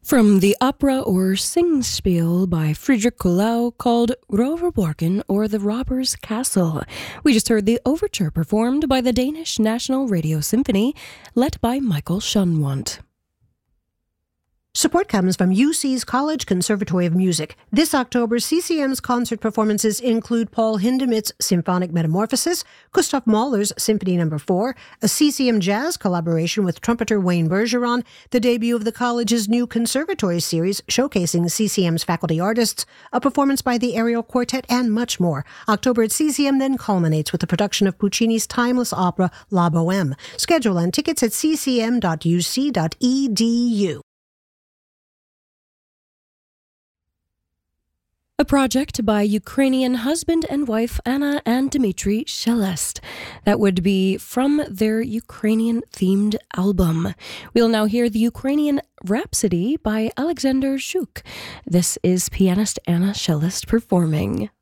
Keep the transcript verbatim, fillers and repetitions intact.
From the opera or singspiel by Friedrich Kuhlau called Roverborgen or The Robber's Castle, we just heard the overture performed by the Danish National Radio Symphony, led by Michael Schunwant. Support comes from U C's College Conservatory of Music. This October, C C M's concert performances include Paul Hindemith's Symphonic Metamorphosis, Gustav Mahler's Symphony Number four, a C C M jazz collaboration with trumpeter Wayne Bergeron, the debut of the college's new conservatory series showcasing C C M's faculty artists, a performance by the Ariel Quartet, and much more. October at C C M then culminates with the production of Puccini's timeless opera La Bohème. Schedule and tickets at c c m dot u c dot e d u. A project by Ukrainian husband and wife Anna and Dmitry Shelest. That would be from their Ukrainian-themed album. We'll now hear the Ukrainian Rhapsody by Alexander Zhuk. This is pianist Anna Shelest performing.